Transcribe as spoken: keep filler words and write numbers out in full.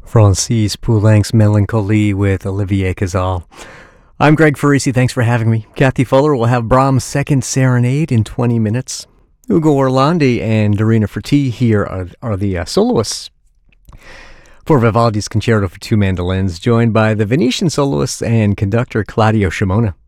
Francis Poulenc's Melancholie with Olivier Cazal. I'm Greg Farisi. Thanks for having me. Kathy Fuller will have Brahms' Second Serenade in twenty minutes. Ugo Orlandi and Dorina Ferti here are, are the uh, soloists for Vivaldi's Concerto for Two Mandolins, joined by the Venetian soloists and conductor Claudio Scimona.